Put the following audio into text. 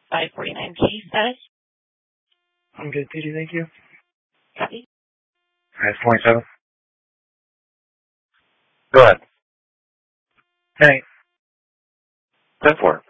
549K status. I'm good, Petey, thank you. Copy. Alright, 47. Go ahead. Hey. 10-4.